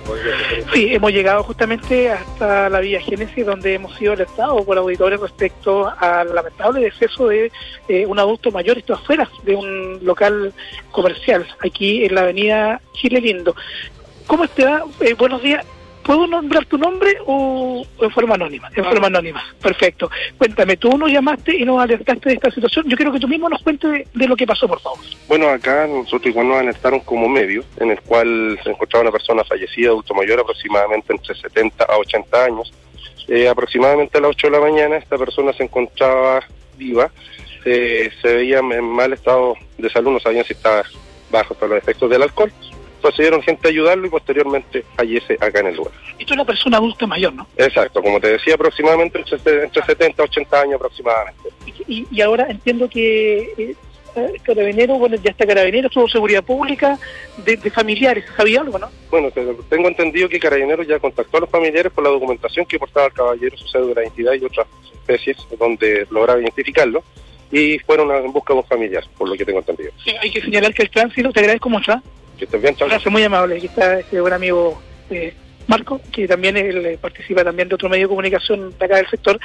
Sí, hemos llegado justamente hasta la Villa Génesis, donde hemos sido alertados por auditores respecto al lamentable deceso de un adulto mayor, esto afuera de un local comercial, aquí en la avenida Chile Lindo. ¿Cómo te va? Buenos días. ¿Puedo nombrar tu nombre o en forma anónima? En forma anónima, perfecto. Cuéntame, tú nos llamaste y nos alertaste de esta situación. Yo quiero que tú mismo nos cuentes de lo que pasó, por favor. Bueno, acá nosotros igual nos alertaron como medio, en el cual se encontraba una persona fallecida, adulto mayor, aproximadamente entre 70 a 80 años. Aproximadamente a las 8 de la mañana esta persona se encontraba viva, se veía en mal estado de salud, no sabían si estaba bajo los efectos del alcohol. Procedieron gente a ayudarlo y posteriormente fallece acá en el lugar. Esto es una persona adulta mayor, ¿no? Exacto, como te decía, aproximadamente entre 70 a 80 años aproximadamente. Y ahora entiendo que Carabinero, bueno, ya está Carabinero, estuvo seguridad pública, de familiares, ¿sabía algo, no? Bueno, tengo entendido que Carabineros ya contactó a los familiares por la documentación que portaba el caballero, su cédula de identidad y otras especies donde lograba identificarlo, y fueron en busca de un familiar, por lo que tengo entendido. Sí, hay que señalar que el tránsito, te agradezco mucho, que estés bien, chao. Gracias, muy amable. Aquí está este buen amigo Marco, que también él participa también de otro medio de comunicación de acá del sector,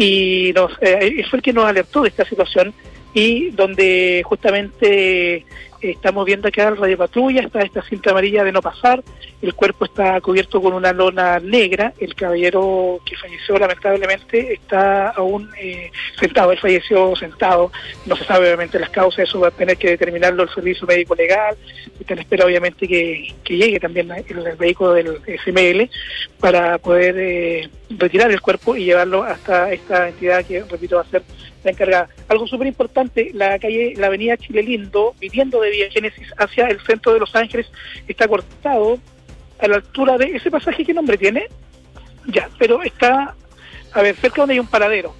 y fue el que nos alertó de esta situación, y donde justamente estamos viendo acá el radio patrulla, está esta cinta amarilla de no pasar, el cuerpo está cubierto con una lona negra, el caballero que falleció lamentablemente está aún sentado, él falleció sentado, no se sabe obviamente las causas, eso va a tener que determinarlo el servicio médico legal, está en espera obviamente que llegue también el vehículo del SML para poder retirar el cuerpo y llevarlo hasta esta entidad que, repito, va a ser la encargada. Algo súper importante, la avenida Chile Lindo, viniendo de Villa Génesis hacia el centro de Los Ángeles, está cortado a la altura de ese pasaje. ¿Qué nombre tiene? Ya, pero está, a ver, cerca donde hay un paradero,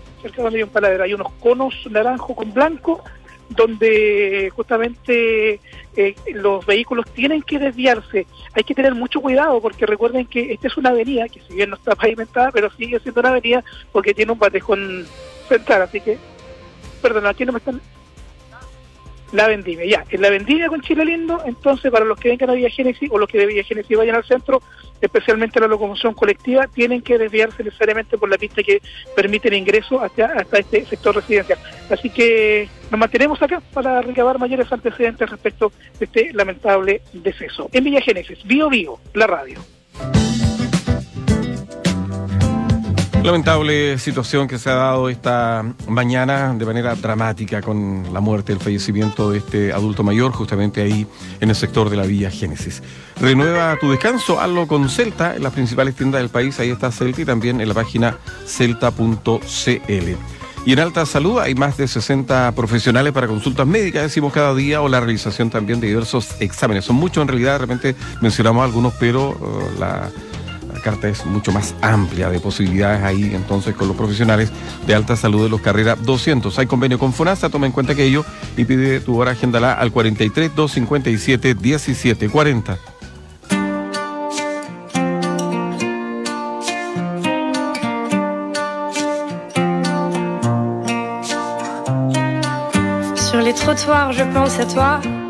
hay unos conos naranjo con blanco, donde justamente los vehículos tienen que desviarse. Hay que tener mucho cuidado porque recuerden que esta es una avenida que si bien no está pavimentada, pero sigue siendo una avenida porque tiene un batejón central, así que, perdón, aquí no me están... La Vendimia, ya, en la Vendimia con Chile Lindo, entonces para los que vengan a Villa Génesis o los que de Villa Génesis vayan al centro, especialmente la locomoción colectiva, tienen que desviarse necesariamente por la pista que permite el ingreso hasta este sector residencial. Así que nos mantenemos acá para recabar mayores antecedentes respecto de este lamentable deceso. En Villa Génesis, Bio Bio, la radio. Lamentable situación que se ha dado esta mañana de manera dramática con la muerte, el fallecimiento de este adulto mayor justamente ahí en el sector de la Villa Génesis. Renueva tu descanso, hazlo con Celta en las principales tiendas del país, ahí está Celta y también en la página celta.cl. Y en Alta Salud hay más de 60 profesionales para consultas médicas, decimos cada día, o la realización también de diversos exámenes. Son muchos en realidad, de repente mencionamos algunos, pero la carta es mucho más amplia de posibilidades ahí entonces con los profesionales de Alta Salud de los Carreras 200. Hay convenio con FONASA, toma en cuenta aquello y pide tu hora, agéndala al 43 257 1740. Sur les trottoirs, je pense à toi.